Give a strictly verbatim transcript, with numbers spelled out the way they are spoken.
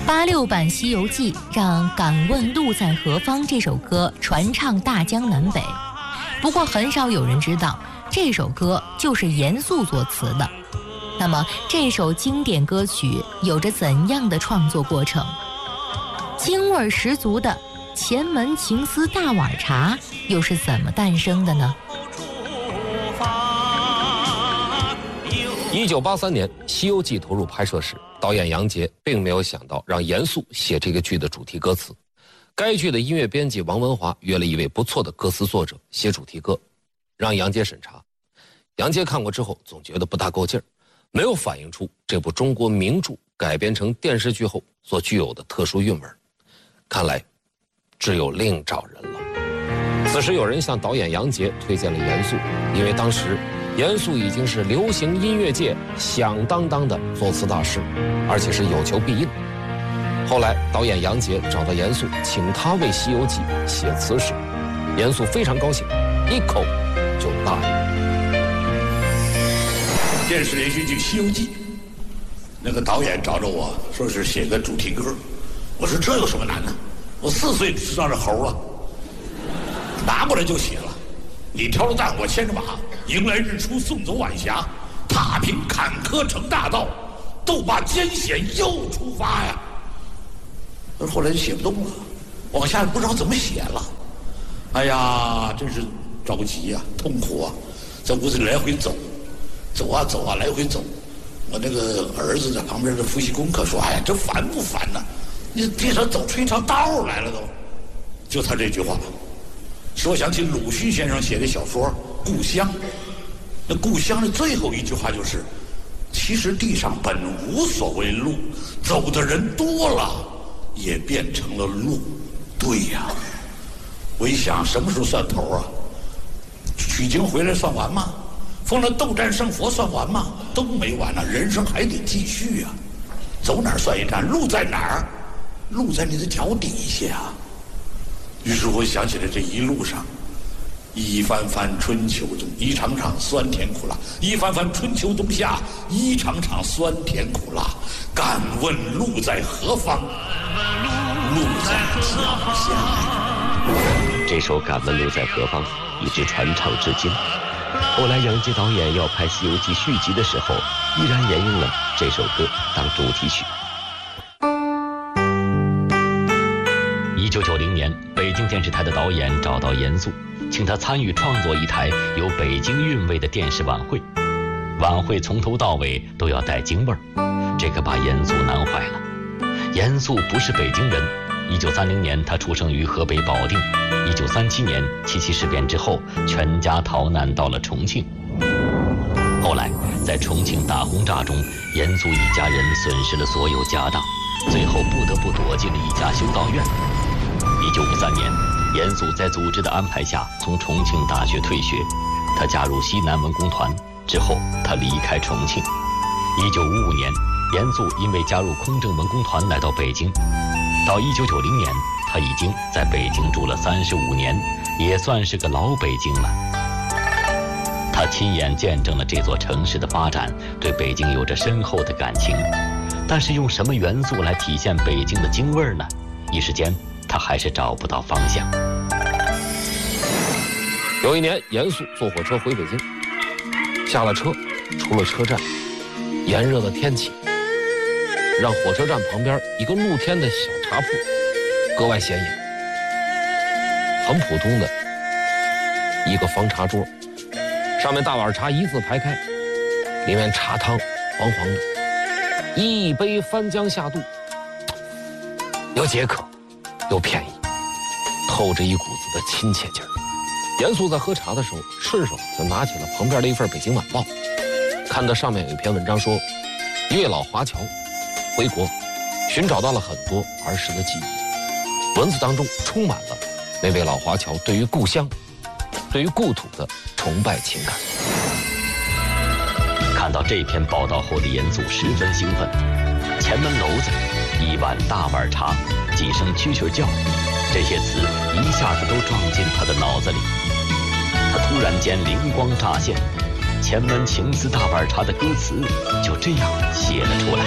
八六版《西游记》让《敢问路在何方》这首歌传唱大江南北，不过很少有人知道这首歌就是严肃作词的。那么这首经典歌曲有着怎样的创作过程？京味十足的前门情思大碗茶又是怎么诞生的呢？ 一九八三年，《西游记》投入拍摄时，导演杨洁并没有想到让严肃写这个剧的主题歌词。该剧的音乐编辑王文华约了一位不错的歌词作者写主题歌，让杨洁审查。杨洁看过之后总觉得不大够劲儿，没有反映出这部中国名著改编成电视剧后所具有的特殊韵味。看来只有另找人了。此时有人向导演杨洁推荐了严肃，因为当时严肃已经是流行音乐界响当当的作词大师，而且是有求必应。后来导演杨洁找到严肃，请他为《西游记》写词时，严肃非常高兴，一口就答应。 电视连续剧《西游记》，那个导演找着我说是写个主题歌，我说这有什么难呢？我四岁知道这猴了，拿过来就写了。你挑了担，我牵着马，迎来日出，送走晚霞，踏平坎坷成大道，斗罢艰险又出发呀。后来就写不动了，往下不知道怎么写了。哎呀，真是着急呀、啊，痛苦啊，在屋子里来回走，走啊走啊，来回走。我那个儿子在旁边的复习功课说：“哎呀，这烦不烦呢？你地上走出一条道来了都。”就他这句话。使我想起鲁迅先生写的小说《故乡》，那故乡的最后一句话就是：“其实地上本无所谓路，走的人多了，也变成了路。”对呀，我一想，什么时候算头啊？取经回来算完吗？奉了斗战胜佛算完吗？都没完呢，人生还得继续啊！走哪儿算一站，路在哪儿？路在你的脚底下啊！于是我想起来这一路上，一番番春秋冬，一场场酸甜苦辣；一番番春秋冬夏，一场场酸甜苦辣。敢问路在何方？路在脚下。 这首《敢问路在何方》一直传唱至今。后来杨洁导演要拍《西游记》续集的时候，依然沿用了这首歌当主题曲。一九九零年，北京电视台的导演找到严肃，请他参与创作一台有北京韵味的电视晚会。晚会从头到尾都要带京味儿，这个把严肃难坏了。严肃不是北京人，一九三零年他出生于河北保定，一九三七年七七事变之后，全家逃难到了重庆。后来在重庆大轰炸中，严肃一家人损失了所有家当，最后不得不躲进了一家修道院。一九五三年，严肃在组织的安排下从重庆大学退学，他加入西南文工团，之后他离开重庆。一九五五年，严肃因为加入空政文工团来到北京，到一九九零年，他已经在北京住了三十五年，也算是个老北京了。他亲眼见证了这座城市的发展，对北京有着深厚的感情。但是用什么元素来体现北京的京味呢？一时间他还是找不到方向。 有一年，严肃坐火车回北京，下了车，出了车站，炎热的天气让火车站旁边一个露天的小茶铺格外显眼。很普通的一个方茶桌，上面大碗茶一字排开，里面茶汤黄黄的，一杯番浆下肚，又解渴又便宜，透着一股子的亲切劲儿。严肃在喝茶的时候，顺手就拿起了旁边的一份《北京晚报》，看到上面有一篇文章说，一位老华侨回国，寻找到了很多儿时的记忆。文字当中充满了那位老华侨对于故乡、对于故土的崇拜情感。 看到这篇报道后的严肃十分兴奋，前门楼子、一碗大碗茶、几声蛐蛐叫，这些词一下子都撞进他的脑子里。他突然间灵光乍现，前门情思大碗茶的歌词就这样写了出来。